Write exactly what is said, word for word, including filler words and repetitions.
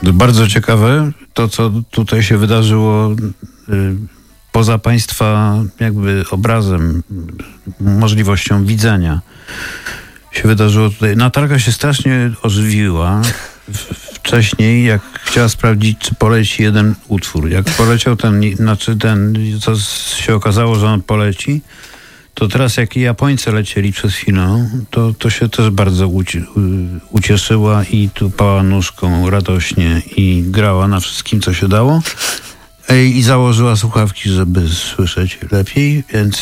Bardzo ciekawe to, co tutaj się wydarzyło poza państwa jakby obrazem, możliwością widzenia. Się wydarzyło tutaj. Natalka się strasznie ożywiła wcześniej, jak chciała sprawdzić, czy poleci jeden utwór. Jak poleciał ten, znaczy ten, co się okazało, że on poleci, to teraz jak Japońcy lecieli przed chwilą, to, to się też bardzo uci- ucieszyła i tupała nóżką radośnie i grała na wszystkim, co się dało. I założyła słuchawki, żeby słyszeć lepiej, więc